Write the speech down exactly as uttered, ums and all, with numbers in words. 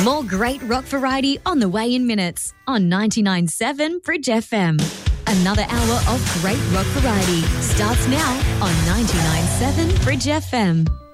More great rock variety on the way in minutes on ninety-nine point seven Bridge F M. Another hour of great rock variety starts now on ninety-nine point seven Bridge F M.